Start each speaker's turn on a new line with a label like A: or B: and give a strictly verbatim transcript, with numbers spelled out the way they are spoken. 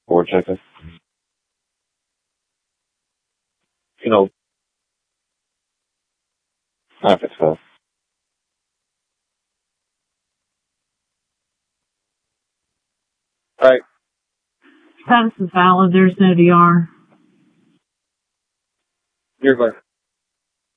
A: Four checkers. You know, I think so. All right.
B: Status is valid. There's no D R.
A: You're going.